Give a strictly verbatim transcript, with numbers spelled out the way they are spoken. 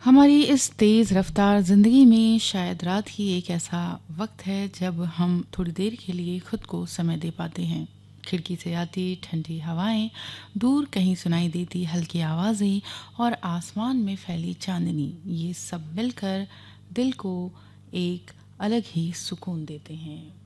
हमारी इस तेज़ रफ्तार ज़िंदगी में शायद रात ही एक ऐसा वक्त है जब हम थोड़ी देर के लिए खुद को समय दे पाते हैं। खिड़की से आती ठंडी हवाएं, दूर कहीं सुनाई देती हल्की आवाज़ें और आसमान में फैली चांदनी, ये सब मिलकर दिल को एक अलग ही सुकून देते हैं।